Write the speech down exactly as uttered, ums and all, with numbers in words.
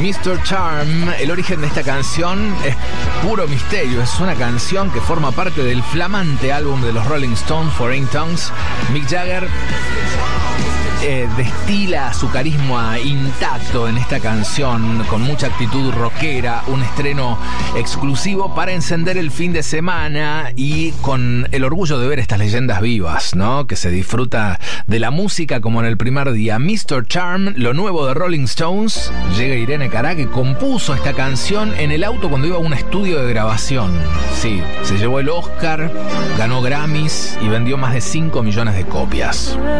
mister Charm. El origen de esta canción es puro misterio. Es una canción que forma parte del flamante álbum de los Rolling Stones, Foreign Tongues. Mick Jagger eh, destila su carisma intacto en esta canción, con mucha actitud rockera, un estreno exclusivo para encender el fin de semana y con el orgullo de ver estas leyendas vivas, ¿no? Que se disfruta de la música como en el primer día. mister Charm, lo nuevo de Rolling Stones. Llega Irene Cara, que compuso esta canción en el auto cuando iba a un estudio de grabación. Sí, se llevó el Oscar, ganó Grammys y vendió más de cinco millones de copias.